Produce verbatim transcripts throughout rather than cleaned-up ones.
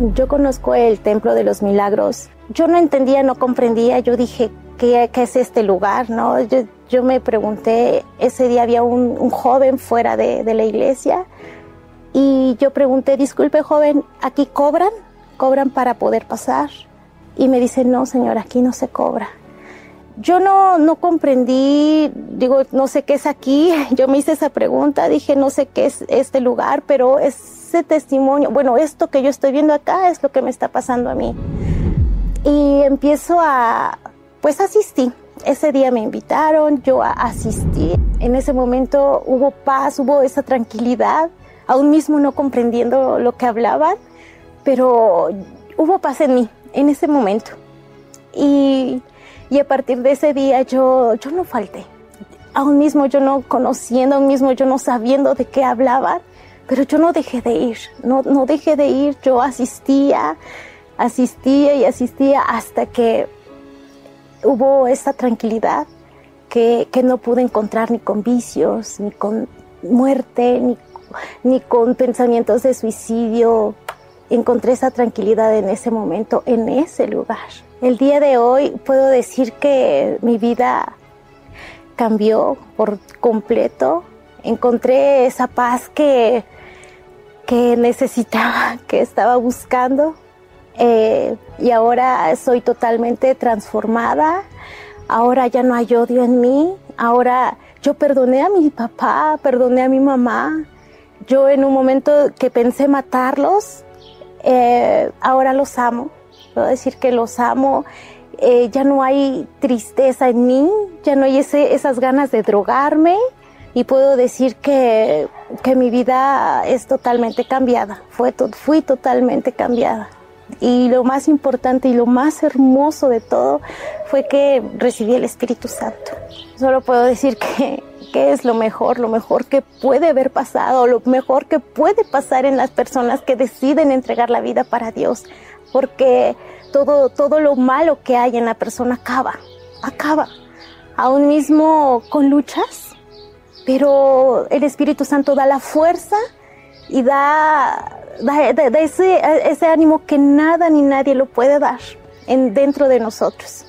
Yo conozco el Templo de los Milagros. Yo no entendía, no comprendía. Yo dije, ¿qué, qué es este lugar? ¿No? Yo, yo me pregunté, ese día había un, un joven fuera de, de la iglesia y yo pregunté, disculpe joven, ¿aquí cobran? ¿Cobran para poder pasar? Y me dice, no señor, aquí no se cobra. Yo no, no comprendí, digo, no sé qué es aquí. Yo me hice esa pregunta, dije, no sé qué es este lugar, pero ese testimonio, bueno, esto que yo estoy viendo acá es lo que me está pasando a mí. Y empiezo a, pues asistí. Ese día me invitaron, yo asistí. En ese momento hubo paz, hubo esa tranquilidad, aún mismo no comprendiendo lo que hablaban, pero hubo paz en mí, en ese momento. Y... Y a partir de ese día yo, yo no falté. Aún mismo yo no conociendo, aún mismo yo no sabiendo de qué hablaban, pero yo no dejé de ir, no, no dejé de ir. Yo asistía, asistía y asistía hasta que hubo esa tranquilidad que, que no pude encontrar ni con vicios, ni con muerte, ni, ni con pensamientos de suicidio. Encontré esa tranquilidad en ese momento, en ese lugar. El día de hoy puedo decir que mi vida cambió por completo. Encontré esa paz que, que necesitaba, que estaba buscando. Eh, y ahora soy totalmente transformada. Ahora ya no hay odio en mí. Ahora yo perdoné a mi papá, perdoné a mi mamá. Yo en un momento que pensé matarlos, eh, ahora los amo. Puedo decir que los amo, eh, ya no hay tristeza en mí, ya no hay ese, esas ganas de drogarme y puedo decir que, que mi vida es totalmente cambiada, Fue to- fui totalmente cambiada. Y lo más importante y lo más hermoso de todo fue que recibí el Espíritu Santo. Solo puedo decir que, que es lo mejor, lo mejor que puede haber pasado, lo mejor que puede pasar en las personas que deciden entregar la vida para Dios. Porque todo, todo lo malo que hay en la persona acaba, acaba, aún mismo con luchas, pero el Espíritu Santo da la fuerza y da, da, da, da ese, ese ánimo que nada ni nadie lo puede dar en, dentro de nosotros.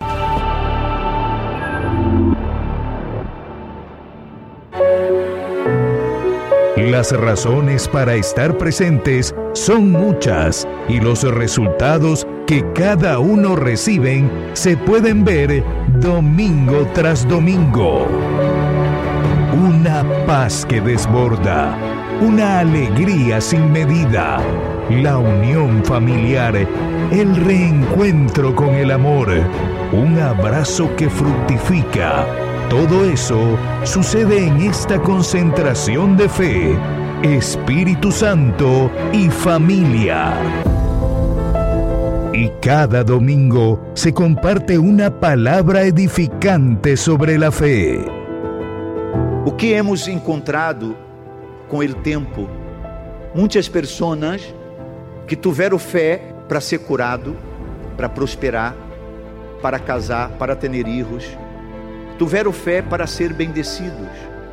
Las razones para estar presentes son muchas y los resultados que cada uno reciben se pueden ver domingo tras domingo. Una paz que desborda, una alegría sin medida, la unión familiar, el reencuentro con el amor, un abrazo que fructifica. Todo eso sucede en esta concentración de fe, Espíritu Santo y familia. Y cada domingo se comparte una palabra edificante sobre la fe. O que hemos encontrado com o tempo? Muitas pessoas que tiveram fé para ser curado, para prosperar, para casar, para ter filhos, tiveram fé para ser bendecidos.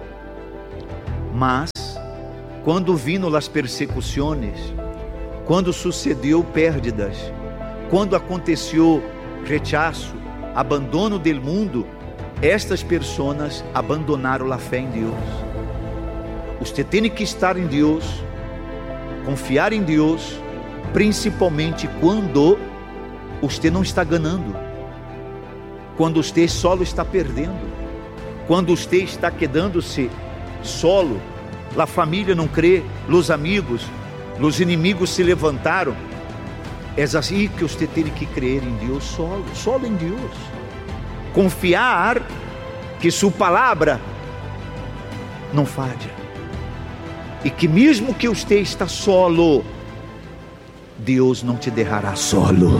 Mas, quando vino as persecuções, quando sucedeu pérdidas, quando aconteceu rechaço, abandono do mundo, estas pessoas abandonaram a fé em Deus. Você tem que estar em Deus, confiar em Deus, principalmente quando você não está ganhando, quando você solo está perdendo, quando você está quedando-se solo, a família não crê, os amigos, os inimigos se levantaram. É assim que você tem que crer em Deus solo, solo em Deus. Confiar que sua palavra não falha. E que mesmo que você está solo, Deus não te deixará solo.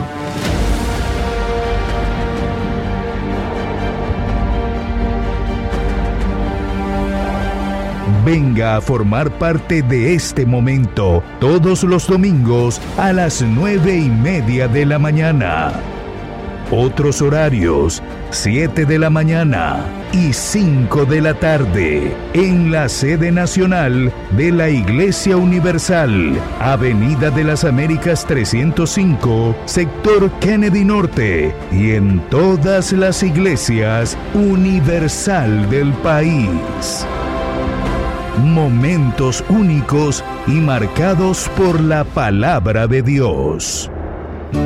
Venga a formar parte de este momento todos los domingos a las nueve y media de la mañana. Otros horarios siete de la mañana y cinco de la tarde, en la sede nacional de la Iglesia Universal, Avenida de las Américas trescientos cinco, sector Kennedy Norte, y en todas las iglesias universal del país. Momentos únicos y marcados por la palabra de Dios.